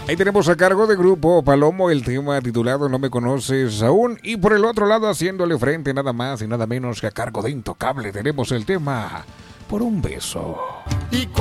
Ahí tenemos a cargo de Grupo Palomo el tema titulado No me conoces aún. Y por el otro lado, haciéndole frente nada más y nada menos que a cargo de Intocable, tenemos el tema Por un beso.